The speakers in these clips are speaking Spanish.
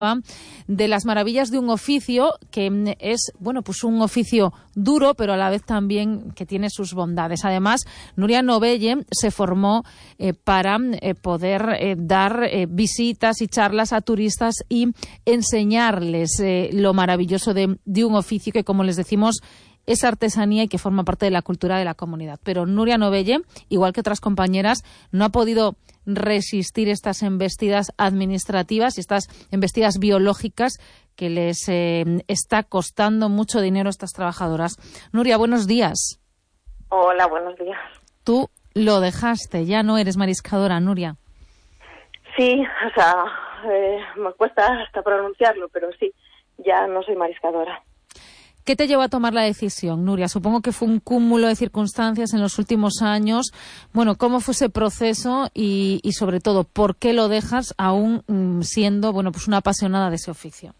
de las maravillas de un oficio que es, bueno, pues un oficio duro, pero a la vez también que tiene sus bondades. Además, Nuria Novelle se formó para poder dar visitas y charlas a turistas y enseñarles lo maravilloso de un oficio que, como les decimos, es artesanía y que forma parte de la cultura de la comunidad. Pero Nuria Novelle, igual que otras compañeras, no ha podido resistir estas embestidas administrativas y estas embestidas biológicas que les está costando mucho dinero a estas trabajadoras. Nuria, buenos días. Hola, buenos días. Tú lo dejaste, ya no eres mariscadora, Nuria. Sí, o sea, me cuesta hasta pronunciarlo, pero sí, ya no soy mariscadora. ¿Qué te llevó a tomar la decisión, Nuria? Supongo que fue un cúmulo de circunstancias en los últimos años. Bueno, ¿cómo fue ese proceso y sobre todo, por qué lo dejas aún siendo, bueno, pues una apasionada de ese oficio?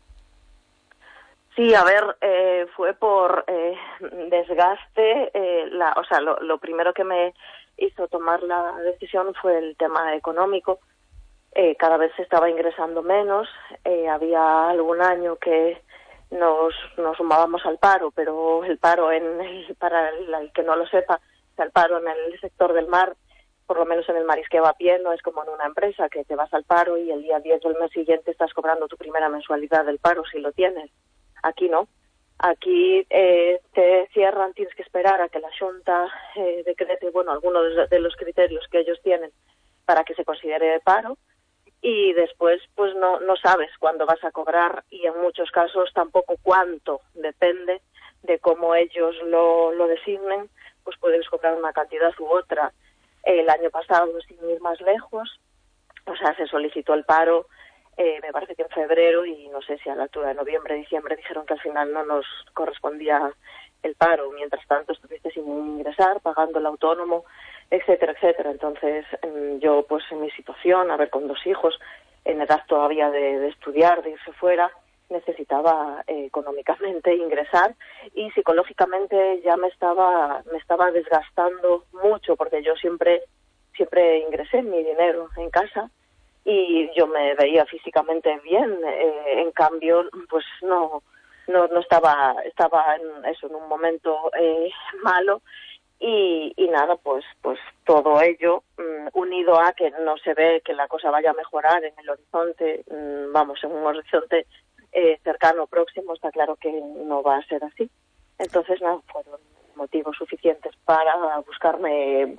Sí, a ver, fue por desgaste. Lo primero que me hizo tomar la decisión fue el tema económico. Cada vez se estaba ingresando menos. Había algún año que nos sumábamos al paro, pero el paro, para el que no lo sepa, el paro en el sector del mar, por lo menos en el marisqueo a pie, no es como en una empresa que te vas al paro y el día 10 del mes siguiente estás cobrando tu primera mensualidad del paro si lo tienes. Aquí no. Aquí te cierran, tienes que esperar a que la Xunta decrete, bueno, algunos de los criterios que ellos tienen para que se considere paro. Y después pues no sabes cuándo vas a cobrar y en muchos casos tampoco cuánto, depende de cómo ellos lo designen, pues puedes cobrar una cantidad u otra. El año pasado, sin ir más lejos, o sea, se solicitó el paro, me parece que en febrero, y no sé si a la altura de noviembre, diciembre, dijeron que al final no nos correspondía el paro. Mientras tanto estuviste sin ingresar, pagando el autónomo, etcétera, etcétera. Entonces, yo, pues en mi situación, a ver, con 2 hijos, en edad todavía de estudiar, de irse fuera, necesitaba económicamente ingresar y psicológicamente ya me estaba desgastando mucho porque yo siempre ingresé mi dinero en casa y yo me veía físicamente bien. En cambio, pues no estaba en un momento malo. Y nada, pues todo ello, unido a que no se ve que la cosa vaya a mejorar en el horizonte, en un horizonte cercano, próximo, está claro que no va a ser así. Entonces, nada, fueron motivos suficientes para buscarme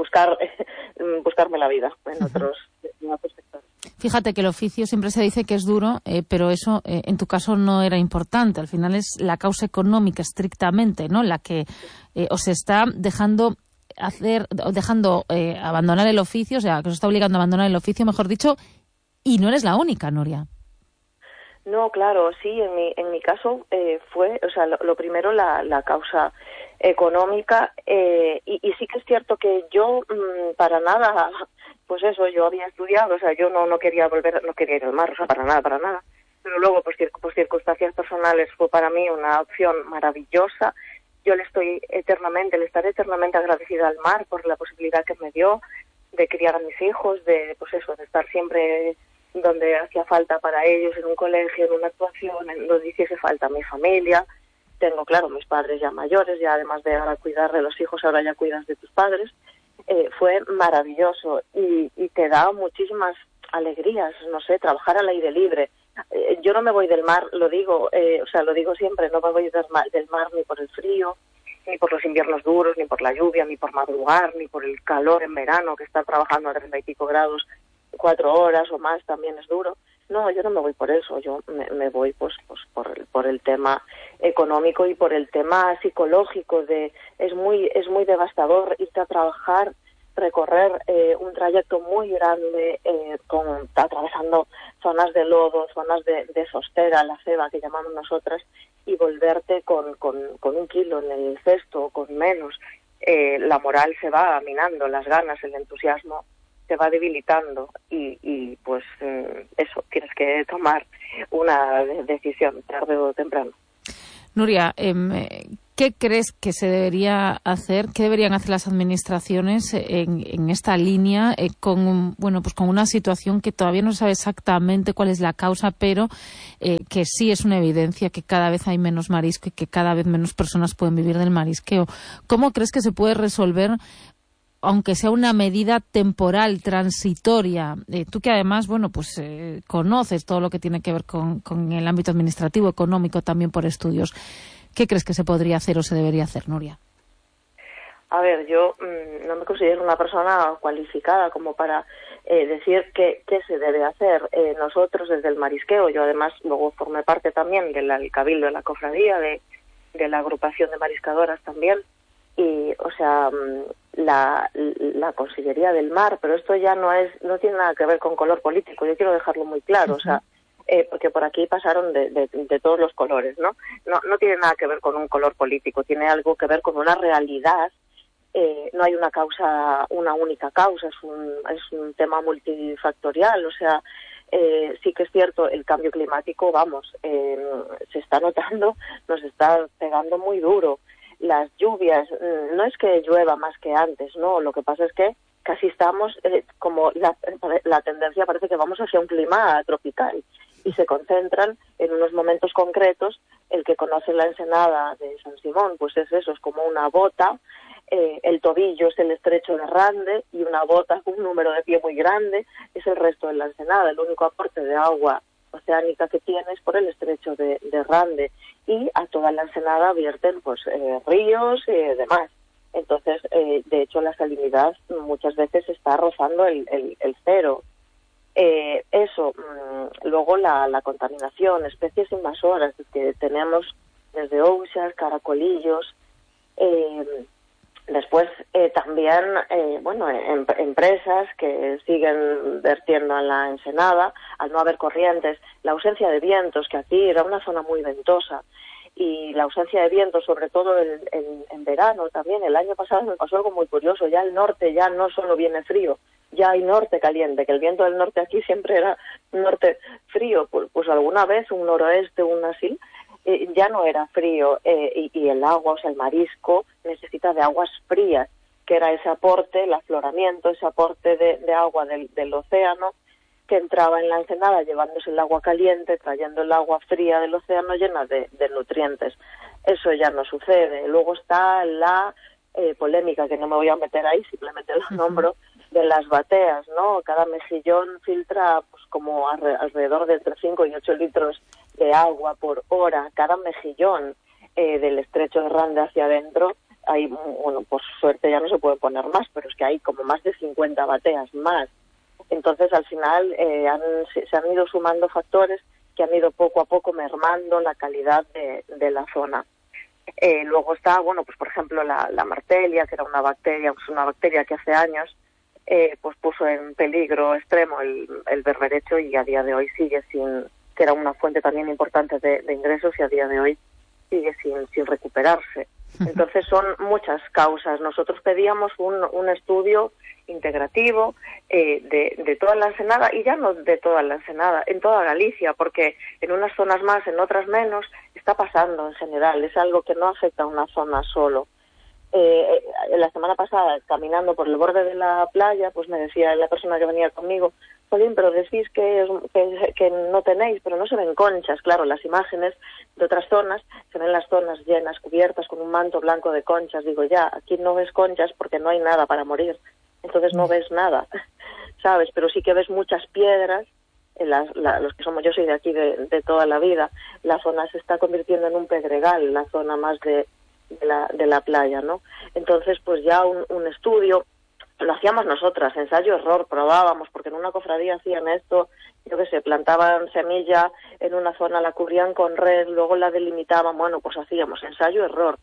la vida en otros sectores. Fíjate que el oficio siempre se dice que es duro, pero eso en tu caso no era importante. Al final es la causa económica estrictamente, ¿no?, la que os está dejando abandonar el oficio, o sea, que os está obligando a abandonar el oficio, mejor dicho, y no eres la única, Nuria. No, claro, sí, en mi caso fue, o sea, lo primero la causa económica, y sí que es cierto que yo para nada, pues eso, yo había estudiado, o sea, yo no quería ir al mar, o sea, para nada, pero luego por circunstancias personales fue para mí una opción maravillosa. Yo le estaré eternamente agradecida al mar por la posibilidad que me dio de criar a mis hijos, de estar siempre donde hacía falta para ellos, en un colegio, en una actuación, en donde hiciese falta mi familia. Tengo, claro, mis padres ya mayores, ya además de ahora cuidar de los hijos, ahora ya cuidas de tus padres. Fue maravilloso y te da muchísimas alegrías, no sé, trabajar al aire libre. Yo no me voy del mar, lo digo siempre, no me voy del mar ni por el frío, ni por los inviernos duros, ni por la lluvia, ni por madrugar, ni por el calor en verano, que estar trabajando a 30 y pico grados 4 horas o más también es duro. No, yo no me voy por eso, yo me voy pues por el tema económico y por el tema psicológico. Es muy devastador irte a trabajar, recorrer un trayecto muy grande, atravesando zonas de lodo, zonas de sostera, la ceba que llamamos nosotras, y volverte con 1 kilo en el cesto, con menos. La moral se va minando, las ganas, el entusiasmo se va debilitando y pues eso, tienes que tomar una decisión tarde o temprano. Nuria, ¿qué ¿Qué crees que se debería hacer? ¿Qué deberían hacer las administraciones en esta línea con una situación que todavía no se sabe exactamente cuál es la causa, pero que sí es una evidencia que cada vez hay menos marisco y que cada vez menos personas pueden vivir del marisqueo? ¿Cómo crees que se puede resolver, aunque sea una medida temporal, transitoria? Tú que además, conoces todo lo que tiene que ver con el ámbito administrativo, económico, también por estudios. ¿Qué crees que se podría hacer o se debería hacer, Nuria? A ver, yo no me considero una persona cualificada como para decir qué se debe hacer. Nosotros desde el marisqueo, yo además luego formé parte también del cabildo de la cofradía, de la agrupación de mariscadoras también, y o sea, la Consellería del Mar, pero esto ya no tiene nada que ver con color político, yo quiero dejarlo muy claro. O sea, porque por aquí pasaron de todos los colores, ¿no? No tiene nada que ver con un color político, tiene algo que ver con una realidad. No hay una única causa, es un tema multifactorial. O sea, sí que es cierto, el cambio climático, se está notando, nos está pegando muy duro. Las lluvias, no es que llueva más que antes, no, lo que pasa es que casi estamos, como la tendencia parece que vamos hacia un clima tropical, y se concentran en unos momentos concretos. El que conoce la ensenada de San Simón, pues es eso, es como una bota, el tobillo es el estrecho de Rande, y una bota con un número de pie muy grande es el resto de la ensenada. El único aporte de agua oceánica que tiene es por el estrecho de Rande, y a toda la ensenada vierten ríos y demás. Entonces, de hecho, la salinidad muchas veces está rozando el cero. Luego la contaminación, especies invasoras que tenemos desde ouxas, caracolillos, después también empresas que siguen vertiendo en la ensenada al no haber corrientes, la ausencia de vientos, que aquí era una zona muy ventosa, y la ausencia de vientos, sobre todo en verano también. El año pasado me pasó algo muy curioso, ya el norte ya no solo viene frío, ya hay norte caliente, que el viento del norte aquí siempre era norte frío, pues alguna vez un noroeste, así, ya no era frío, y el agua, o sea, el marisco necesita de aguas frías, que era ese aporte, el afloramiento, ese aporte de agua del océano, que entraba en la ensenada llevándose el agua caliente, trayendo el agua fría del océano llena de nutrientes. Eso ya no sucede. Luego está la polémica, que no me voy a meter ahí, simplemente lo nombro, de las bateas, ¿no? Cada mejillón filtra como alrededor de entre 5 y 8 litros de agua por hora. Cada mejillón del estrecho de Rande hacia adentro, hay, por suerte ya no se puede poner más, pero es que hay como más de 50 bateas más. Entonces, al final, se han ido sumando factores que han ido poco a poco mermando la calidad de la zona. Luego está, pues por ejemplo, la martelia, que era una bacteria que hace años pues puso en peligro extremo el berberecho, y a día de hoy sigue que era una fuente también importante de ingresos, y a día de hoy sigue sin recuperarse. Entonces son muchas causas. Nosotros pedíamos un estudio integrativo de toda la ensenada, y ya no de toda la ensenada, en toda Galicia, porque en unas zonas más, en otras menos, está pasando en general, es algo que no afecta a una zona solo. La semana pasada, caminando por el borde de la playa, pues me decía la persona que venía conmigo: Jolín, pero decís que no tenéis, pero no se ven conchas. Claro, las imágenes de otras zonas, se ven las zonas llenas, cubiertas con un manto blanco de conchas. Digo, ya, aquí no ves conchas porque no hay nada para morir, entonces no ves nada, ¿sabes? Pero sí que ves muchas piedras. Los que somos, yo soy de aquí de toda la vida, la zona se está convirtiendo en un pedregal, la zona más de la playa, ¿no? Entonces, pues ya un estudio lo hacíamos nosotras, ensayo-error, probábamos, porque en una cofradía hacían esto, yo qué sé, plantaban semilla en una zona, la cubrían con red, luego la delimitaban, pues hacíamos ensayo-error.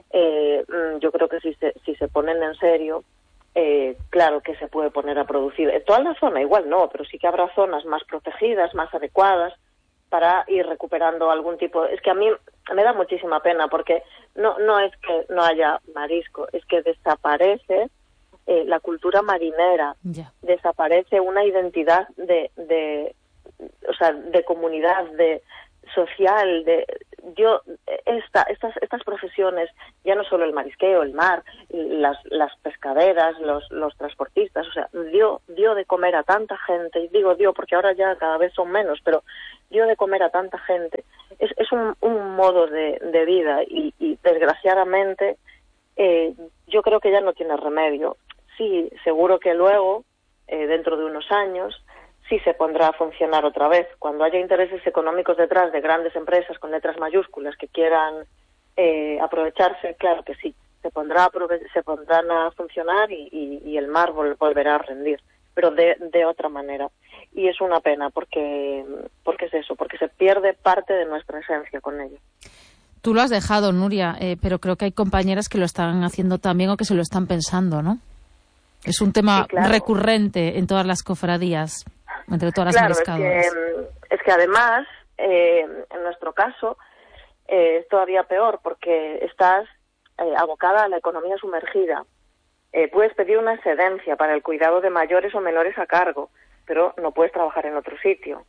Yo creo que si se ponen en serio, claro que se puede poner a producir. En toda la zona igual no, pero sí que habrá zonas más protegidas, más adecuadas, para ir recuperando algún tipo. Es que a mí me da muchísima pena, porque no es que no haya marisco, es que desaparece la cultura marinera, desaparece una identidad de comunidad, de social, estas profesiones, ya no solo el marisqueo, el mar, las pescaderas, los transportistas, o sea, dio de comer a tanta gente, y digo dio porque ahora ya cada vez son menos, pero dio de comer a tanta gente. Es un modo de vida y desgraciadamente yo creo que ya no tiene remedio. Sí, seguro que luego, dentro de unos años, sí se pondrá a funcionar otra vez. Cuando haya intereses económicos detrás de grandes empresas con letras mayúsculas que quieran aprovecharse, claro que sí, se pondrán a funcionar y el mar volverá a rendir, pero de otra manera. Y es una pena porque es eso, porque se pierde parte de nuestra esencia con ello. Tú lo has dejado, Nuria, pero creo que hay compañeras que lo están haciendo también o que se lo están pensando, ¿no? Es un tema recurrente en todas las cofradías, entre todas las mariscadoras. Es que además, en nuestro caso, es todavía peor porque estás abocada a la economía sumergida. Puedes pedir una excedencia para el cuidado de mayores o menores a cargo, pero no puedes trabajar en otro sitio.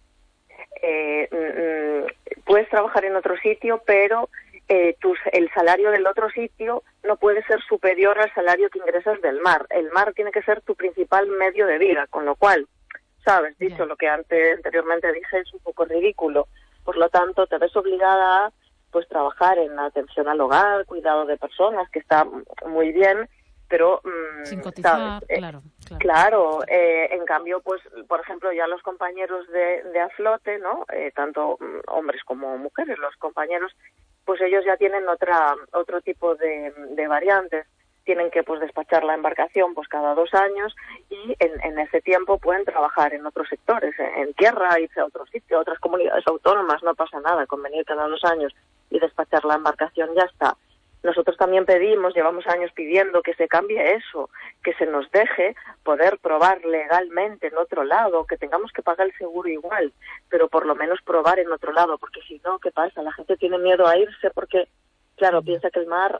Puedes trabajar en otro sitio, pero el salario del otro sitio no puede ser superior al salario que ingresas del mar. El mar tiene que ser tu principal medio de vida, con lo cual, sabes, dicho lo que anteriormente dije, es un poco ridículo. Por lo tanto, te ves obligada a pues trabajar en atención al hogar, cuidado de personas, que está muy bien, pero sin cotizar, claro. En cambio, pues, por ejemplo, ya los compañeros de a flote, ¿no? Tanto hombres como mujeres, los compañeros, pues ellos ya tienen otro tipo de variantes. Tienen que pues despachar la embarcación pues cada 2 años y en ese tiempo pueden trabajar en otros sectores, en tierra, irse a otro sitio, a otras comunidades autónomas, no pasa nada con venir cada 2 años y despachar la embarcación, ya está. Nosotros también llevamos años pidiendo que se cambie eso, que se nos deje poder probar legalmente en otro lado, que tengamos que pagar el seguro igual, pero por lo menos probar en otro lado, porque si no, ¿qué pasa? La gente tiene miedo a irse porque, claro, piensa que el mar,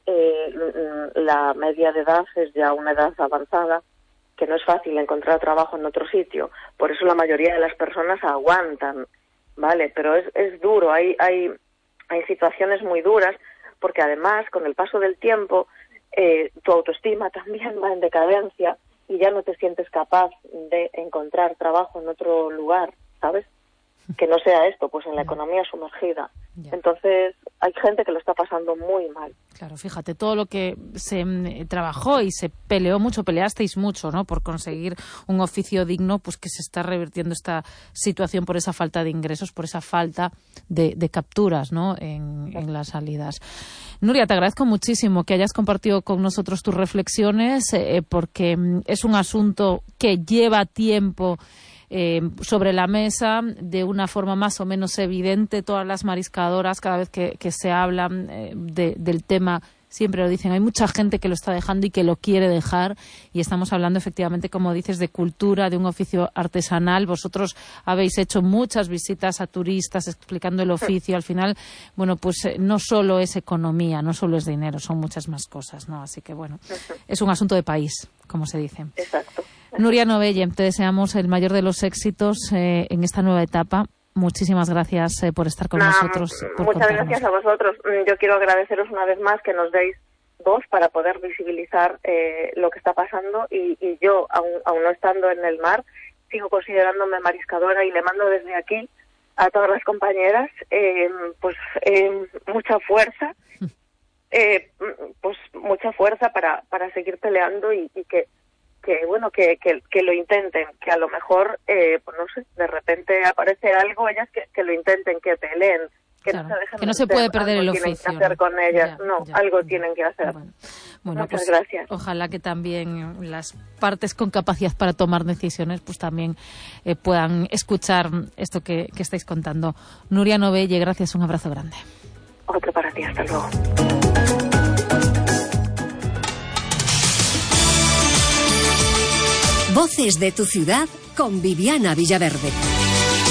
la media de edad es ya una edad avanzada, que no es fácil encontrar trabajo en otro sitio. Por eso la mayoría de las personas aguantan, ¿vale? Pero es duro, hay situaciones muy duras, porque además, con el paso del tiempo, tu autoestima también va en decadencia y ya no te sientes capaz de encontrar trabajo en otro lugar, ¿sabes? Que no sea esto, pues en la economía sumergida. Ya. Entonces, hay gente que lo está pasando muy mal. Claro, fíjate, todo lo que se trabajó y se peleó mucho, peleasteis mucho, ¿no?, por conseguir un oficio digno, pues que se está revirtiendo esta situación por esa falta de ingresos, por esa falta de capturas, ¿no?, en las salidas. Nuria, te agradezco muchísimo que hayas compartido con nosotros tus reflexiones, porque es un asunto que lleva tiempo sobre la mesa de una forma más o menos evidente. Todas las mariscadoras, cada vez que se hablan del tema, siempre lo dicen. Hay mucha gente que lo está dejando y que lo quiere dejar, y estamos hablando efectivamente, como dices, de cultura, de un oficio artesanal. Vosotros habéis hecho muchas visitas a turistas explicando el oficio. Al final, bueno, pues no solo es economía, no solo es dinero, son muchas más cosas, ¿no? Así que, bueno, es un asunto de país, como se dice. Exacto. Nuria Novelle, te deseamos el mayor de los éxitos en esta nueva etapa. Muchísimas gracias por estar con nosotros. Muchas gracias a vosotros. Yo quiero agradeceros una vez más que nos deis voz para poder visibilizar lo que está pasando, y yo, aún no estando en el mar, sigo considerándome mariscadora, y le mando desde aquí a todas las compañeras mucha fuerza, mucha fuerza para seguir peleando y que lo intenten, que a lo mejor, pues no sé, de repente aparece algo, ellas que lo intenten, que peleen, claro, no se dejen, que no se puede perder el oficio. Tienen que hacer con ellas, algo tienen que hacer. Bueno, muchas pues gracias. Ojalá que también las partes con capacidad para tomar decisiones pues también puedan escuchar esto que estáis contando. Nuria Novelle, gracias, un abrazo grande. Otro para ti, hasta luego. Voces de tu ciudad con Viviana Villaverde.